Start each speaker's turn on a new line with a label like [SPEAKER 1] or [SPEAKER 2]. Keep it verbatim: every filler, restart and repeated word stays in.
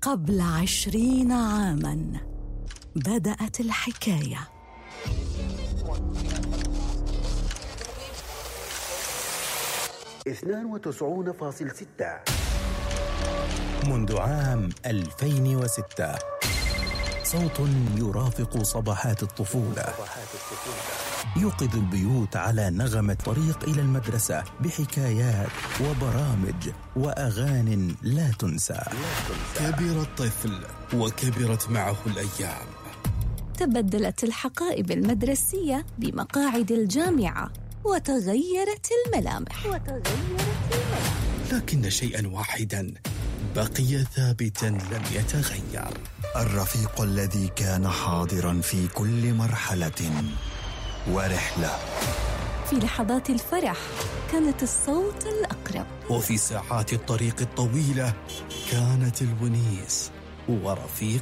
[SPEAKER 1] قبل عشرين عاماً بدأت الحكاية.
[SPEAKER 2] اثنان وتسعون فاصلة ستة.
[SPEAKER 3] منذ عام ألفين وستة صوت يرافق صباحات الطفولة، يوقظ البيوت على نغمة طريق إلى المدرسة بحكايات وبرامج وأغاني لا تنسى.
[SPEAKER 4] كبر الطفل وكبرت معه الأيام،
[SPEAKER 1] تبدلت الحقائب المدرسية بمقاعد الجامعة وتغيرت الملامح وتغيرت الملامح
[SPEAKER 4] لكن شيئا واحدا بقي ثابتا لم يتغير:
[SPEAKER 5] الرفيق الذي كان حاضرا في كل مرحلة ورحلة.
[SPEAKER 1] في لحظات الفرح كانت الصوت الأقرب،
[SPEAKER 4] وفي ساعات الطريق الطويلة كانت الونيس ورفيق